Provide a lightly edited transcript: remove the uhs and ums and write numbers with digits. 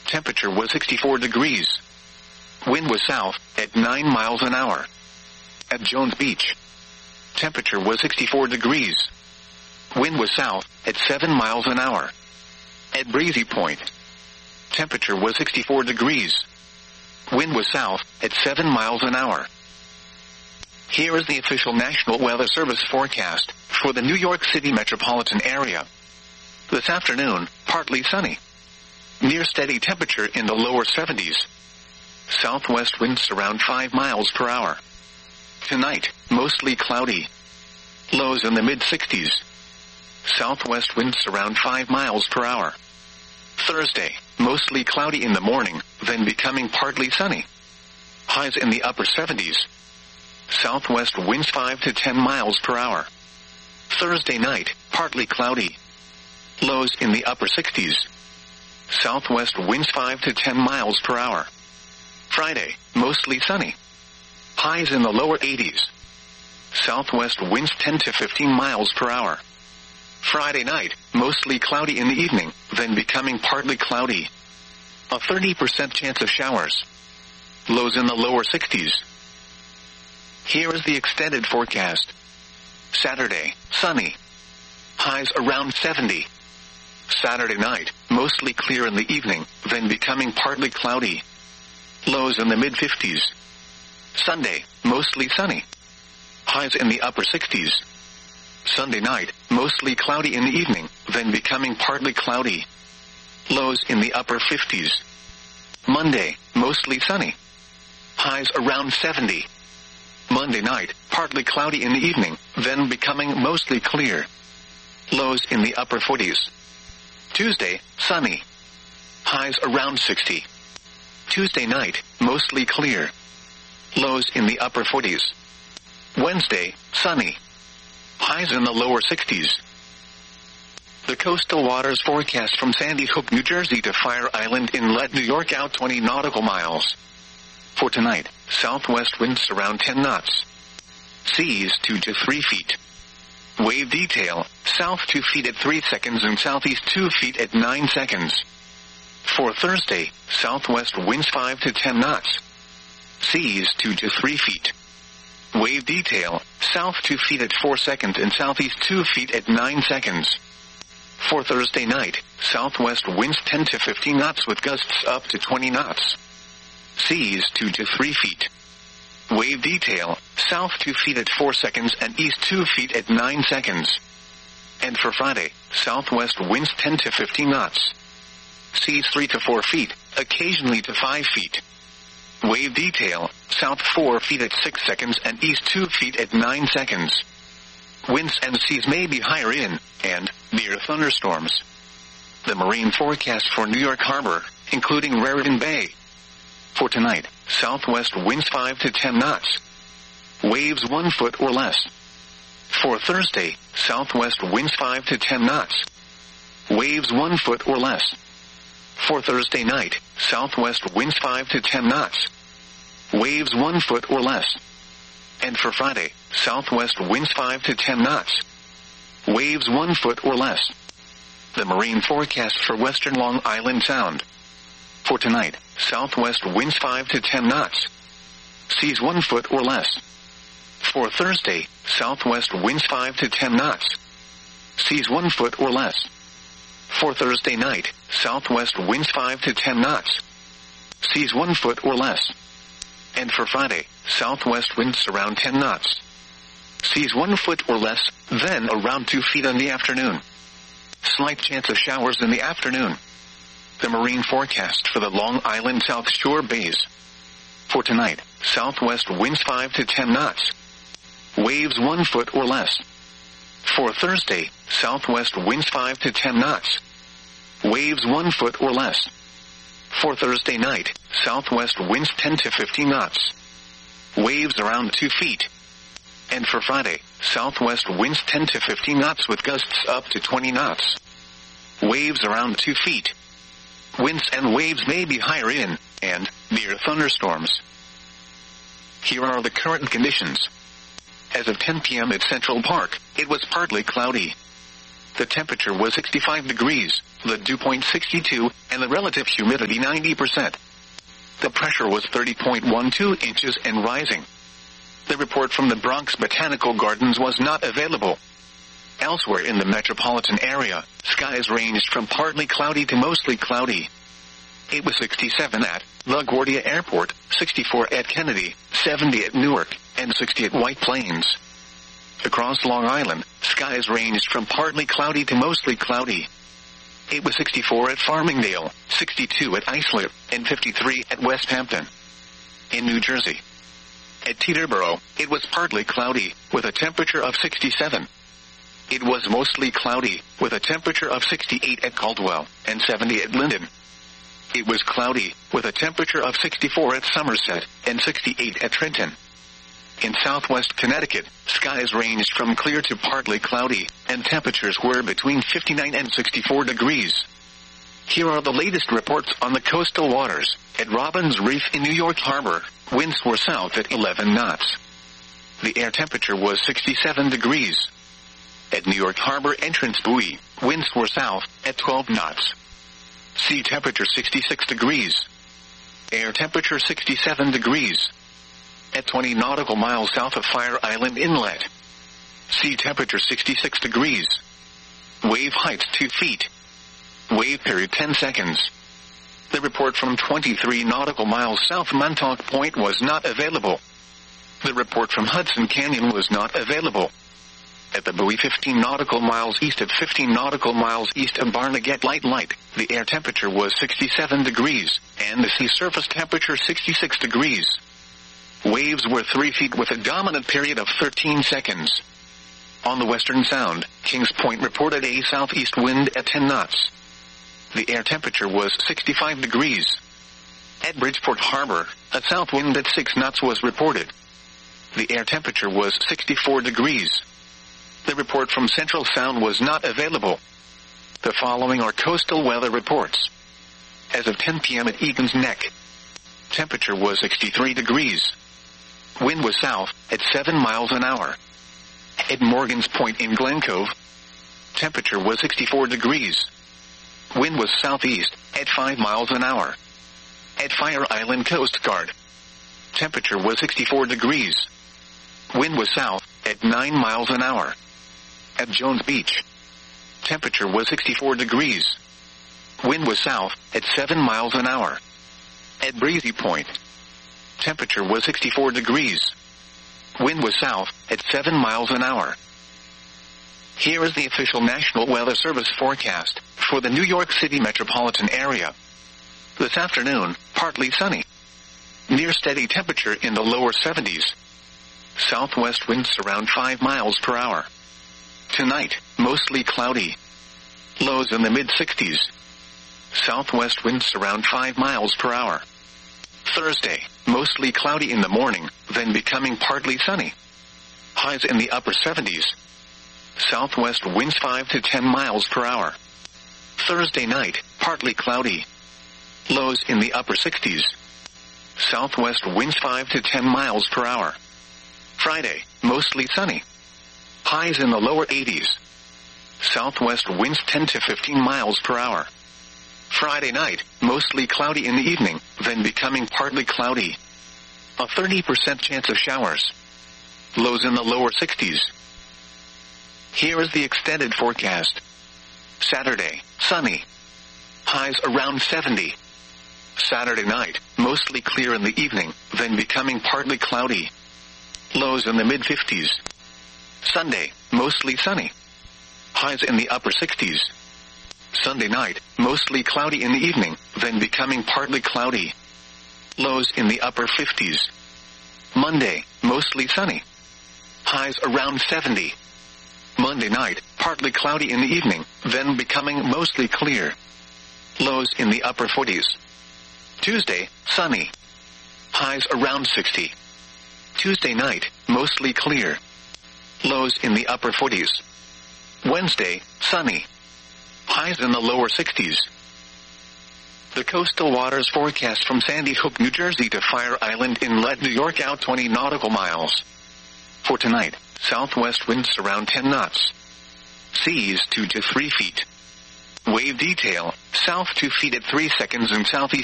Temperature was 64 degrees. Wind was south, at 9 miles an hour. At Jones Beach. Temperature was 64 degrees. Wind was south, at 7 miles an hour. At Breezy Point. Temperature was 64 degrees. Wind was south, at 7 miles an hour. Here is the official National Weather Service forecast for the New York City metropolitan area. This afternoon, partly sunny. Near steady temperature in the lower 70s. Southwest winds around 5 miles per hour. Tonight, mostly cloudy. Lows in the mid-60s. Southwest winds around 5 miles per hour. Thursday, mostly cloudy in the morning, then becoming partly sunny. Highs in the upper 70s. Southwest winds 5 to 10 miles per hour. Thursday night, partly cloudy. Lows in the upper 60s. Southwest winds 5 to 10 miles per hour. Friday, mostly sunny. Highs in the lower 80s. Southwest winds 10 to 15 miles per hour. Friday night, mostly cloudy in the evening, then becoming partly cloudy. A 30% chance of showers. Lows in the lower 60s. Here is the extended forecast. Saturday, sunny. Highs around 70. Saturday night, mostly clear in the evening, then becoming partly cloudy. Lows in the mid-50s. Sunday, mostly sunny. Highs in the upper 60s. Sunday night, mostly cloudy in the evening, then becoming partly cloudy. Lows in the upper 50s. Monday, mostly sunny. Highs around 70. Monday night, partly cloudy in the evening, then becoming mostly clear. Lows in the upper 40s. Tuesday, sunny. Highs around 60. Tuesday night, mostly clear. Lows in the upper 40s. Wednesday, sunny. Highs in the lower 60s. The coastal waters forecast from Sandy Hook, New Jersey to Fire Island Inlet, New York out 20 nautical miles. For tonight, southwest winds around 10 knots. Seas 2 to 3 feet. Wave detail, south 2 feet at 3 seconds and southeast 2 feet at 9 seconds. For Thursday, southwest winds 5 to 10 knots. Seas 2 to 3 feet. Wave detail, south 2 feet at 4 seconds and southeast 2 feet at 9 seconds. For Thursday night, southwest winds 10 to 15 knots with gusts up to 20 knots. Seas 2 to 3 feet. Wave detail, south 2 feet at 4 seconds and east 2 feet at 9 seconds. And for Friday, southwest winds 10 to 15 knots. Seas 3 to 4 feet, occasionally to 5 feet. Wave detail, south 4 feet at 6 seconds and east 2 feet at 9 seconds. Winds and seas may be higher in, and, near thunderstorms. The marine forecast for New York Harbor, including Raritan Bay. For tonight, southwest winds 5 to 10 knots. Waves 1 foot or less. For Thursday, southwest winds 5 to 10 knots. Waves 1 foot or less. For Thursday night, southwest winds 5 to 10 knots. Waves 1 foot or less. And for Friday, southwest winds 5 to 10 knots. Waves 1 foot or less. The marine forecast for western Long Island Sound. For tonight, southwest winds 5 to 10 knots. Seas 1 foot or less. For Thursday, southwest winds 5 to 10 knots. Seas 1 foot or less. For Thursday night, southwest winds 5 to 10 knots. Seas 1 foot or less. And for Friday, southwest winds around 10 knots. Seas 1 foot or less, then around 2 feet in the afternoon. Slight chance of showers in the afternoon. The marine forecast for the Long Island South Shore bays. For tonight, southwest winds 5 to 10 knots. Waves 1 foot or less. For Thursday, southwest winds 5 to 10 knots. Waves 1 foot or less. For Thursday night, southwest winds 10 to 15 knots. Waves around 2 feet. And for Friday, southwest winds 10 to 15 knots with gusts up to 20 knots. Waves around 2 feet. Winds and waves may be higher in, and, near thunderstorms. Here are the current conditions. As of 10 p.m. at Central Park, it was partly cloudy. the temperature was 65 degrees, the dew point 62, and the relative humidity 90%. The pressure was 30.12 inches and rising. The report from the Bronx Botanical Gardens was not available. Elsewhere in the metropolitan area, skies ranged from partly cloudy to mostly cloudy. It was 67 at LaGuardia Airport, 64 at Kennedy, 70 at Newark, and 60 at White Plains. Across Long Island, skies ranged from partly cloudy to mostly cloudy. It was 64 at Farmingdale, 62 at Islip, and 53 at West Hampton. In New Jersey, at Teterboro, it was partly cloudy, with a temperature of 67. It was mostly cloudy, with a temperature of 68 at Caldwell, and 70 at Linden. It was cloudy, with a temperature of 64 at Somerset, and 68 at Trenton. In southwest Connecticut, skies ranged from clear to partly cloudy, and temperatures were between 59 and 64 degrees. Here are the latest reports on the coastal waters. At Robbins Reef in New York Harbor, winds were south at 11 knots. The air temperature was 67 degrees. At New York Harbor Entrance Buoy, winds were south at 12 knots. Sea temperature 66 degrees. Air temperature 67 degrees. At 20 nautical miles south of Fire Island Inlet. Sea temperature 66 degrees. Wave height 2 feet. Wave period 10 seconds. The report from 23 nautical miles south Montauk Point was not available. The report from Hudson Canyon was not available. At the buoy 15 nautical miles east of 15 nautical miles east of Barnegat Light, the air temperature was 67 degrees, and the sea surface temperature 66 degrees. Waves were 3 feet with a dominant period of 13 seconds. On the Western Sound, Kings Point reported a southeast wind at 10 knots. The air temperature was 65 degrees. At Bridgeport Harbor, a south wind at 6 knots was reported. The air temperature was 64 degrees. The report from Central Sound was not available. The following are coastal weather reports. As of 10 p.m. at Egan's Neck, temperature was 63 degrees. Wind was south at 7 miles an hour. At Morgan's Point in Glen Cove, temperature was 64 degrees. Wind was southeast at 5 miles an hour. At Fire Island Coast Guard, temperature was 64 degrees. Wind was south at 9 miles an hour. At Jones Beach, temperature was 64 degrees. Wind was south at 7 miles an hour. At Breezy Point, temperature was 64 degrees. Wind was south at 7 miles an hour. Here is the official National Weather Service forecast for the New York City metropolitan area. This afternoon, partly sunny. Near steady temperature in the lower 70s. Southwest winds around 5 miles per hour. Tonight, mostly cloudy. Lows in the mid-60s. Southwest winds around 5 miles per hour. Thursday, mostly cloudy in the morning, then becoming partly sunny. Highs in the upper 70s. Southwest winds 5 to 10 miles per hour. Thursday night, partly cloudy. Lows in the upper 60s. Southwest winds 5 to 10 miles per hour. Friday, mostly sunny. Highs in the lower 80s. Southwest winds 10 to 15 miles per hour. Friday night, mostly cloudy in the evening, then becoming partly cloudy. A 30% chance of showers. Lows in the lower 60s. Here is the extended forecast. Saturday, sunny. Highs around 70. Saturday night, mostly clear in the evening, then becoming partly cloudy. Lows in the mid-50s. Sunday, mostly sunny. Highs in the upper 60s. Sunday night, mostly cloudy in the evening, then becoming partly cloudy. Lows in the upper 50s. Monday, mostly sunny. Highs around 70. Monday night, partly cloudy in the evening, then becoming mostly clear. Lows in the upper 40s. Tuesday, sunny. Highs around 60. Tuesday night, mostly clear. Lows in the upper 40s. Wednesday, sunny. Highs in the lower 60s. The coastal waters forecast from Sandy Hook, New Jersey to Fire Island Inlet, New York out 20 nautical miles. For tonight, southwest winds around 10 knots. seas 2 to 3 feet. Wave detail, south 2 feet at 3 seconds and southeast